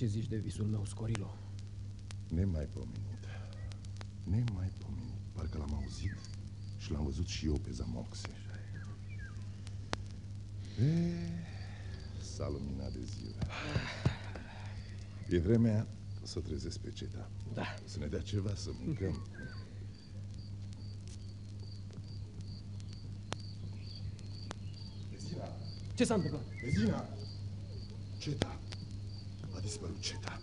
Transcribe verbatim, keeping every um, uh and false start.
Ce zici de visul meu, Scorilo? Nemaipomenit. Nemaipomenit. Parcă l-am auzit și l-am văzut și eu pe Zamoxe. E, s-a luminat de ziua. E vremea să trezesc pe Ceta. Da. Să ne dea ceva să mâncăm. Ezina! Ce s-a întâmplat? Ezina! Ceta! A dispărut Ceta.